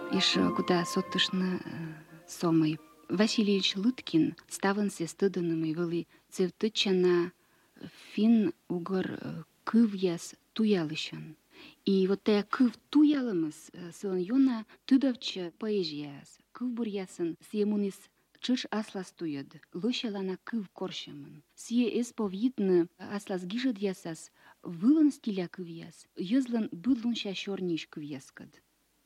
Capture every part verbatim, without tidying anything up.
Еще куда соттышны сомой. Васильевич Лыткин ставансе стыдынымый вели цевтычана фин угор кывьяс туялышан. И вот тая кыв туялымыз сын юна тыдавчы поэзияс. Кыв бурясын сиемунис чыш аслас туяд. Лощалана кыв коршамын. Сие эсповидны аслас гижад ясас вылын стиля кывьяс. Йызлан быдлун шашорниш кывьяскад.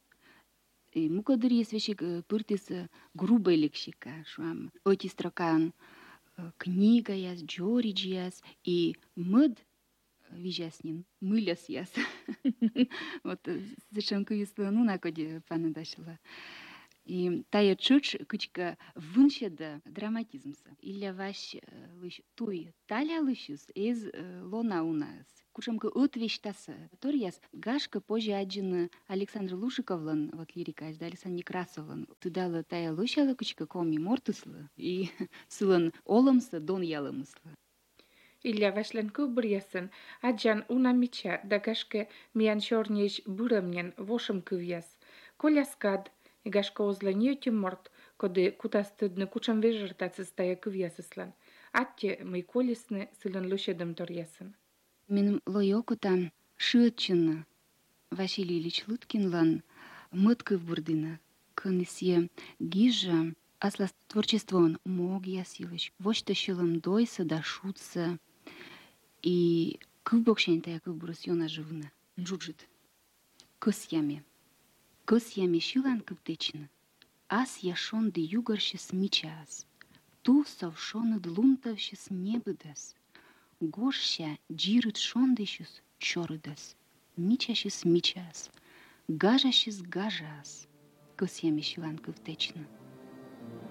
И мукадыр есвещик пыртис грубый лексика, шуам оти строкан книга яс, джоридж яс, и мыд вижаснин, мыляс яс. Вот зачем кывисла ну на коде панадашила. И тая чуч кучка выншеда драматизмса. Или ваш лыш туй таля лышус из лона у нас. Кучамка отвещтаса. Торьяс гашка позже один Александр Лушиковлан, вот лирика, да Александр Некрасовлан. Тудала тая лышала кучка коми мортусла и сылан олымса дон ялымысла. Illa väslän kubriasen, adjan una micha da gashke mian shornish buramnyen vosham kuvias. Koljaskad, i gashko ozlanjeti mort, kode kutastydny kucham veżertacy staja kuviasislan. Atje my kolisny sylan lushedem torjasen. Min лойокута шытчына Василий Ильич Лыткинлан мытков бурдына кынысье гижа аслас творчествон мог ясилыч. Вочта щелым дойса да шутса и кывбокшентая кывбурыс йона живна джуджит. Кысьями. Кысьями щилан кывтычна. Ас яшон де югарщис мичас. Ту совшон длунтавщис небыдас. Горща джирыт шондыщус чорыдас. Мичащис мичас. Гажащис гажас. Кысьями щилан кывтычна.